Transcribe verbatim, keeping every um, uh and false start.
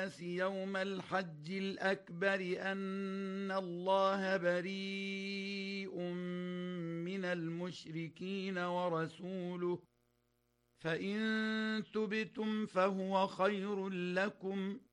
للناس يوم الحج الأكبر أن الله بريء من المشركين ورسوله، فإن تبتم فهو خير لكم،